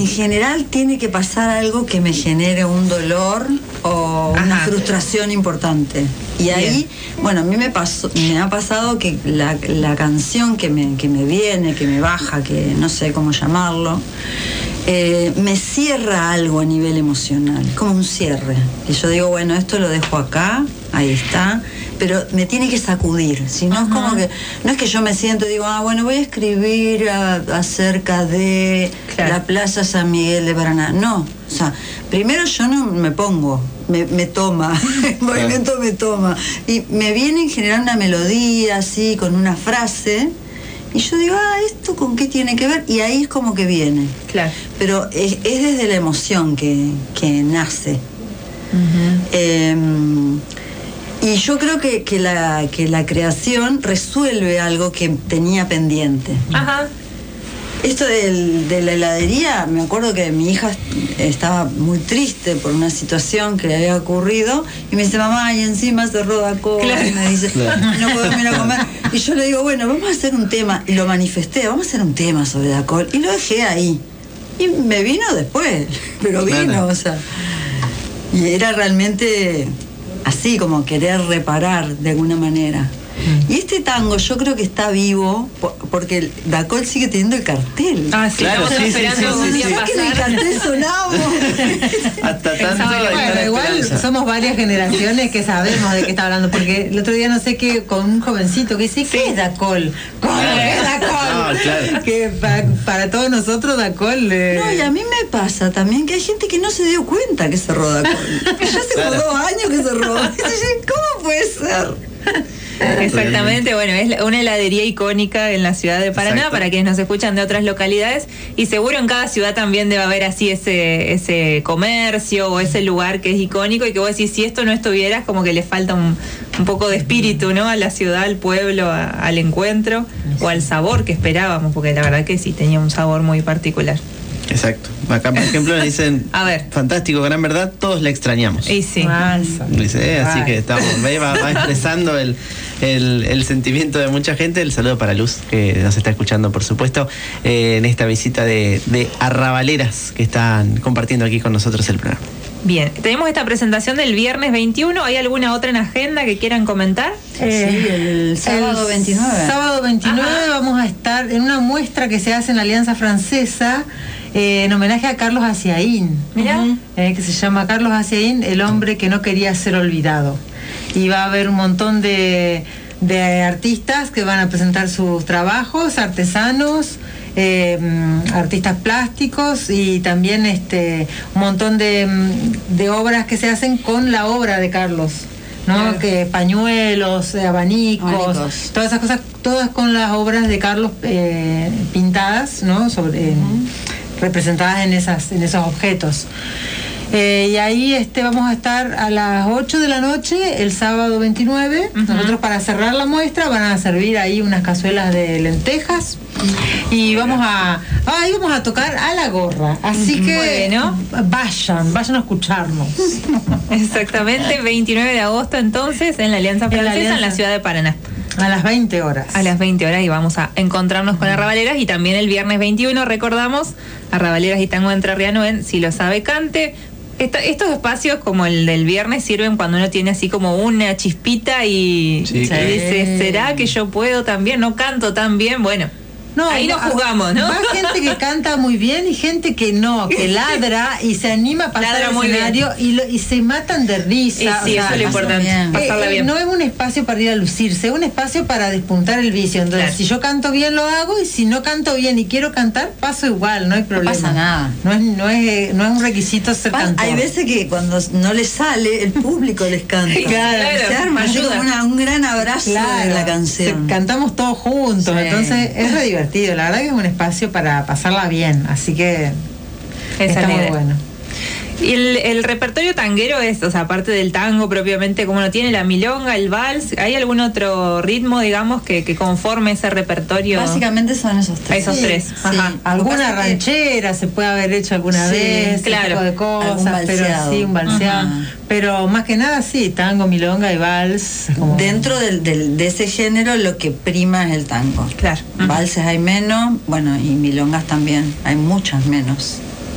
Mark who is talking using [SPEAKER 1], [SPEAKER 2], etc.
[SPEAKER 1] en general tiene que pasar algo que me genere un dolor o una frustración importante. Y ahí, bueno, a mí me ha pasado que la canción que me viene, que me baja, que no sé cómo llamarlo, me cierra algo a nivel emocional, como un cierre. Y yo digo, bueno, esto lo dejo acá, ahí está, pero me tiene que sacudir. Si no, es como que, no es que yo me siento y digo, bueno, voy a escribir acerca de la Plaza San Miguel de Paraná. No, o sea, primero yo no me pongo, me toma, el movimiento me toma. Y me viene en general una melodía así, con una frase. Y yo digo, ¿esto con qué tiene que ver? Y ahí es como que viene.
[SPEAKER 2] Claro.
[SPEAKER 1] Pero es desde la emoción que nace. Y yo creo que la creación resuelve algo que tenía pendiente.
[SPEAKER 2] Ajá.
[SPEAKER 1] Esto de la heladería, me acuerdo que mi hija estaba muy triste por una situación que le había ocurrido y me dice, mamá, y encima cerró Dacol, y me dice, no puedo venir a comer. Y yo le digo, bueno, vamos a hacer un tema, y lo manifesté, vamos a hacer un tema sobre Dacol, y lo dejé ahí. Y me vino después, pero vino, o sea, y era realmente así, como querer reparar de alguna manera. Y este tango yo creo que está vivo porque Dacol sigue teniendo el cartel.
[SPEAKER 2] Sí, claro, estamos esperando un día pasar.
[SPEAKER 1] Que en el cartel sonamos.
[SPEAKER 3] Hasta tanto.
[SPEAKER 4] Bueno, igual somos varias generaciones que sabemos de qué está hablando, porque el otro día no sé qué, con un jovencito que dice, ¿qué es Dacol? ¿Cómo es Dacol?
[SPEAKER 3] Claro.
[SPEAKER 4] Que para todos nosotros Dacol...
[SPEAKER 1] No, y a mí me pasa también que hay gente que no se dio cuenta que cerró Dacol. Ya hace como 2 años que cerró. ¿Cómo puede ser?
[SPEAKER 2] Exactamente, bueno, es una heladería icónica en la ciudad de Paraná. Exacto. Para quienes nos escuchan de otras localidades, y seguro en cada ciudad también debe haber así ese comercio o ese lugar que es icónico y que vos decís, si esto no estuviera, es como que le falta un poco de espíritu, ¿no? A la ciudad, al pueblo, al encuentro o al sabor que esperábamos, porque la verdad que sí tenía un sabor muy particular.
[SPEAKER 3] Exacto. Acá, por ejemplo, nos dicen,
[SPEAKER 2] a ver,
[SPEAKER 3] fantástico, gran verdad, todos la extrañamos.
[SPEAKER 2] Y sí.
[SPEAKER 3] Dice, así que estamos, va expresando el sentimiento de mucha gente. El saludo para Luz, que nos está escuchando, por supuesto, en esta visita de arrabaleras que están compartiendo aquí con nosotros el programa.
[SPEAKER 2] Bien, tenemos esta presentación del viernes 21. ¿Hay alguna otra en agenda que quieran comentar?
[SPEAKER 1] Sí, el sábado 29.
[SPEAKER 4] Sábado 29 vamos a estar en una muestra que se hace en la Alianza Francesa en homenaje a Carlos Haciaín, que se llama Carlos Haciaín, el hombre que no quería ser olvidado. Y va a haber un montón de artistas que van a presentar sus trabajos, artesanos, artistas plásticos y también un montón de obras que se hacen con la obra de Carlos, ¿no? Claro. Que pañuelos, abanicos, todas esas cosas, todas con las obras de Carlos pintadas, ¿no? Representadas en esos objetos. Y ahí vamos a estar a las 8 de la noche el sábado 29. Nosotros, para cerrar la muestra, van a servir ahí unas cazuelas de lentejas y vamos a tocar a la gorra, así que bueno, vayan a escucharnos.
[SPEAKER 2] Exactamente, 29 de agosto entonces en la Alianza Francesa, en la ciudad de Paraná.
[SPEAKER 4] A las 20 horas.
[SPEAKER 2] A las 20 horas y vamos a encontrarnos con Arrabaleras, y también el viernes 21, recordamos, Arrabaleras y Tango Entrerriano en Si Lo Sabe Cante. Estos espacios como el del viernes sirven cuando uno tiene así como una chispita y dice, ¿será que yo puedo también? ¿No canto tan bien? Bueno, no, ahí nos jugamos, ¿no?
[SPEAKER 4] Va gente que canta muy bien y gente que no, que ladra y se anima a pasar al escenario y se matan de risa.
[SPEAKER 2] Sí, eso es lo importante, pasarla bien.
[SPEAKER 4] No es un espacio para ir a lucirse, es un espacio para despuntar el vicio. Entonces, si yo canto bien, lo hago, y si no canto bien y quiero cantar, paso igual, no hay problema.
[SPEAKER 1] No pasa nada.
[SPEAKER 4] No es un requisito ser cantor.
[SPEAKER 1] Hay veces que cuando no les sale, el público les canta.
[SPEAKER 4] Claro,
[SPEAKER 1] se arma un gran abrazo de la canción.
[SPEAKER 4] Cantamos todos juntos, entonces es re divertido. La verdad que es un espacio para pasarla bien, así que está muy bueno.
[SPEAKER 2] Y el repertorio tanguero es, o sea, aparte del tango propiamente, como lo tiene la milonga, el vals, ¿hay algún otro ritmo, digamos, que conforme ese repertorio?
[SPEAKER 1] Básicamente son esos tres.
[SPEAKER 2] Esos tres.
[SPEAKER 4] Ajá. Alguna ranchera se puede haber hecho alguna vez,
[SPEAKER 2] claro,
[SPEAKER 4] tipo de cosas, pero sí, un balseado. Pero más que nada sí, tango, milonga y vals.
[SPEAKER 1] Dentro de ese género lo que prima es el tango.
[SPEAKER 2] Claro.
[SPEAKER 1] Valses hay menos, bueno, y milongas también, hay muchas menos.